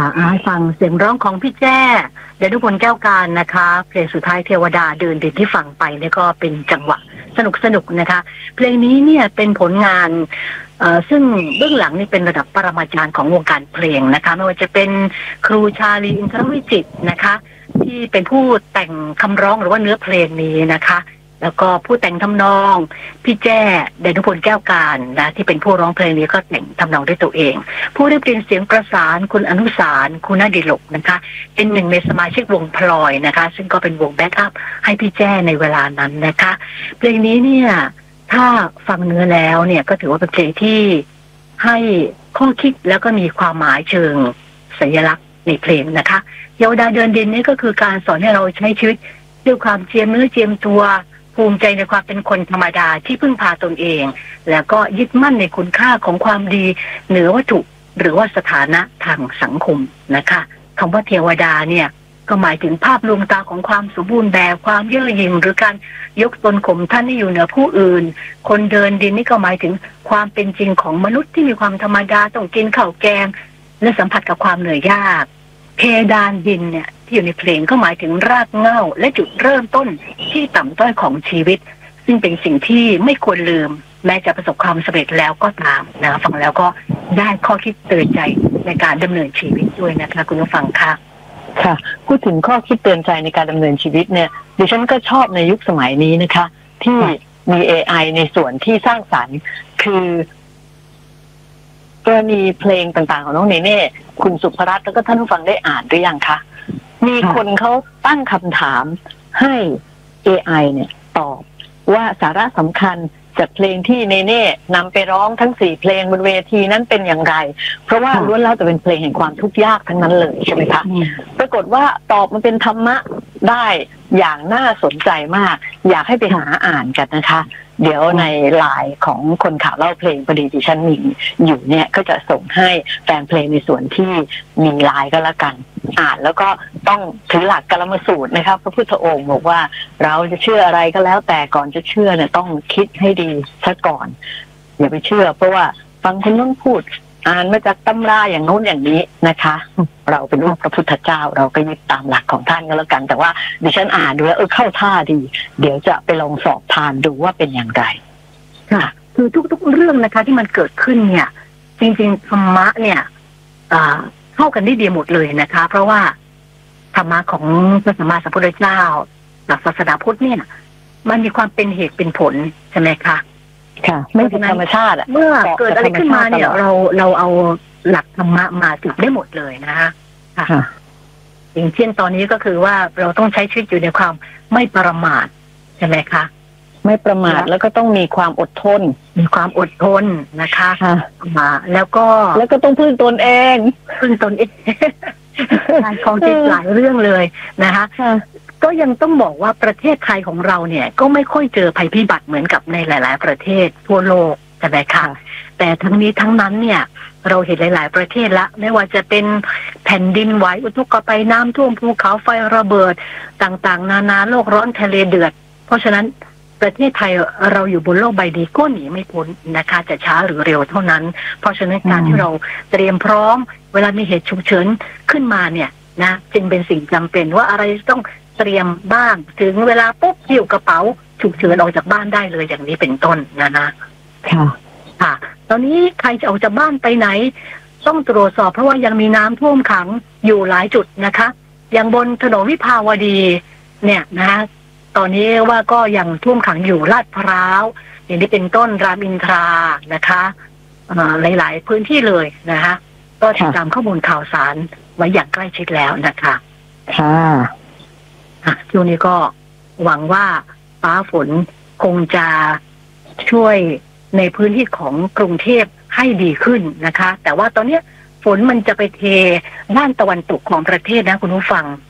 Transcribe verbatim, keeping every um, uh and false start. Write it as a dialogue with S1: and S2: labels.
S1: ฟังเสียงร้องของพี่แจ้เดนุพลแก้วการนะคะเพลงสุดท้ายเทวดาเดินดินที่ฟังไปเนี่ยก็เป็นจังหวะสนุกสนุกนะคะเพลงนี้เนี่ยเป็นผลงานเอ่อซึ่งเบื้องหลังนี่เป็นระดับปรมาจารย์ของวงการเพลงนะคะไม่ว่าจะเป็นครูชาลีอินทรวิจิตรนะคะที่เป็นผู้แต่งคำร้องหรือว่าเนื้อเพลงนี้นะคะแล้วก็ผู้แต่งทำนองพี่แจ้เดนุพลแก้วการนะที่เป็นผู้ร้องเพลงนี้ก็แต่งทำนองด้วยตัวเองผู้เรียบเรียงเสียงประสานคุณอนุสารคุณดิลกนะคะเป็นหนึ่งในสมาชิกวงพลอยนะคะซึ่งก็เป็นวงแบ็กอัพให้พี่แจ้ในเวลานั้นนะคะเพลงนี้เนี่ยถ้าฟังเนื้อแล้วเนี่ยก็ถือว่าเป็นเพลงที่ให้ข้อคิดแล้วก็มีความหมายเชิงสัญลักษณ์ในเพลงนะคะเยาวดาเดินดินนี่ก็คือการสอนให้เราใช้ชีวิตด้วยความเจียมเนื้อเจียมตัวภูมิใจในความเป็นคนธรรมดาที่พึ่งพาตนเองแล้วก็ยึดมั่นในคุณค่าของความดีเหนือวัตถุหรือว่าสถานะทางสังคมนะคะคำว่าเทวดาเนี่ยก็หมายถึงภาพลวงตาของความสมบูรณ์แบบความเย่อหยิ่งหรือการยกตนข่มท่านให้อยู่เหนือผู้อื่นคนเดินดินนี่ก็หมายถึงความเป็นจริงของมนุษย์ที่มีความธรรมดาต้องกินข้าวแกงและสัมผัสกับความเหนื่อยยากเพดานดินเนี่ยที่อยู่ในเพลงก็หมายถึงรากเหง้าและจุดเริ่มต้นที่ต่ำต้อยของชีวิตซึ่งเป็นสิ่งที่ไม่ควรลืมแม้จะประสบความสำเร็จแล้วก็ตามนะฟังแล้วก็ได้ข้อคิดเตือนใจในการดำเนินชีวิตด้วยนะคะคุณผู้ฟังค่ะ
S2: ค่ะพูดถึงข้อคิดเตือนใจในการดำเนินชีวิตเนี่ยดิฉันก็ชอบในยุคสมัยนี้นะคะที่มี เอ ไอ ในส่วนที่สร้างสรรค์คือกรณีเพลงต่างๆของน้องเนเน่คุณสุภรัตน์แล้วก็ท่านผู้ฟังได้อ่านหรือยังคะมีคนเขาตั้งคำถามให้ เอ ไอ เนี่ยตอบว่าสาระสำคัญจากเพลงที่เนเน่นำไปร้องทั้งสี่เพลงบนเวทีนั้นเป็นอย่างไรเพราะว่าล้วนแล้วแต่เป็นเพลงแห่งความทุกข์ยากทั้งนั้นเลยใช่ไหมคะปรากฏว่าตอบมันเป็นธรรมะได้อย่างน่าสนใจมากอยากให้ไปหาอ่านกันนะคะเดี๋ยวในไลน์ของคนข่าวเล่าเพลงพอดีที่ฉันมีอยู่เนี่ยก็จะส่งให้แฟนเพลงในส่วนที่มีไลน์ก็แล้วกันอ่านแล้วก็ต้องถือหลักกลมสูตรนะครับพระพุทธองค์บอกว่าเราจะเชื่ออะไรก็แล้วแต่ก่อนจะเชื่อเนี่ยต้องคิดให้ดีซะก่อนอย่าไปเชื่อเพราะว่าฟังคนนู้นพูดอ่านมาจากตำราอย่างโน้นอย่างนี้นะคะเราเป็นลูกพระพุทธเจ้าเราก็ยึดตามหลักของท่านก็แล้วกันแต่ว่าดิฉันอ่านดูแล้วเออเข้าท่าดีเดี๋ยวจะไปลองสอบทานดูว่าเป็นอย่างไร
S1: ค่ะคือทุกๆเรื่องนะคะที่มันเกิดขึ้นเนี่ยจริงๆธรรมะเนี่ยเข้ากันได้ดีหมดเลยนะคะเพราะว่าธรรมะของพระสัมมาสัมพุทธเจ้าหลักศาสนาพุทธเนี่ยมันมีความเป็นเหตุเป็นผลใช่ไหมคะ
S2: ค่ะไม่เป็นธรรมชาติ
S1: เมื่อเกิดอะไรขึ้นมาเนี่ยเราเราเอาหลักธรรมะมาติดได้หมดเลยนะคะค่ะอย่างเช่นตอนนี้ก็คือว่าเราต้องใช้ชีวิตอยู่ในความไม่ประมาทใช่ไหมคะ
S2: ไม่ประมาทแล้วก็ต้องมีความอดทน
S1: มีความอดทนนะคะมาแล้วก็
S2: แล้วก็ต้องพึ่งตนเอง
S1: พึ่งตนเองการของจิตหลายเรื่องเลยนะคะก็ยังต้องบอกว่าประเทศไทยของเราเนี่ยก็ไม่ค่อยเจอภัยพิบัติเหมือนกับในหลายๆประเทศทั่วโลกใช่ไหมคะแต่ทั้งนี้ทั้งนั้นเนี่ยเราเห็นหลายๆประเทศละไม่ว่าจะเป็นแผ่นดินไหวอุทกภัยน้ำท่วมภูเขาไฟระเบิดต่างๆนานาโลกร้อนทะเลเดือดเพราะฉะนั้นประเทศไทยเราอยู่บนโลกใบนี้ก็หนีไม่พ้นนะคะจะช้าหรือเร็วเท่านั้นเพราะฉะนั้นการที่เราเตรียมพร้อมเวลามีเหตุฉุกเฉินขึ้นมาเนี่ยนะจึงเป็นสิ่งจำเป็นว่าอะไรต้องเตรียมบ้างถึงเวลาปุ๊บหิ้วกระเป๋าฉุกเฉินออกจากบ้านได้เลยอย่างนี้เป็นต้นนะนะ
S2: ค่ะ
S1: ค่ะตอนนี้ใครจะออกจากบ้านไปไหนต้องตรวจสอบเพราะว่ายังมีน้ำท่วมขังอยู่หลายจุดนะคะอย่างบนถนนวิภาวดีเนี่ยนะตอนนี้ว่าก็ยังท่วมขังอยู่ลาดพร้าวอย่างนี้เป็นต้นรามอินทรานะคะหลายๆพื้นที่เลยนะคะก็ติดตามข้อมูลข่าวสารไว้อย่างใกล้ชิดแล้วนะคะ
S2: ค่ะ
S1: ช่วงนี้ก็หวังว่าฟ้าฝนคงจะช่วยในพื้นที่ของกรุงเทพให้ดีขึ้นนะคะแต่ว่าตอนนี้ฝนมันจะไปเทด้านตะวันตกของประเทศนะคุณผู้ฟัง